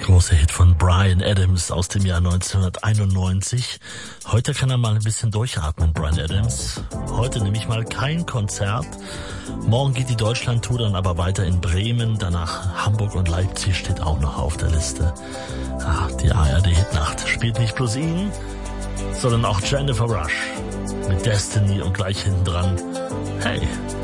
Großer Hit von Bryan Adams aus dem Jahr 1991. Heute kann er mal ein bisschen durchatmen, Bryan Adams. Heute nehme ich mal kein Konzert. Morgen geht die Deutschlandtour dann aber weiter in Bremen. Danach Hamburg und Leipzig steht auch noch auf der Liste. Die ARD-Hitnacht spielt nicht bloß ihn, sondern auch Jennifer Rush mit Destiny und gleich hinten dran. Hey,